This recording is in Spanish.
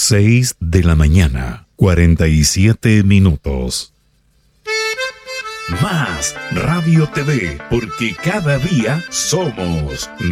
6 de la mañana, 47 minutos. Más Radio TV, porque cada día somos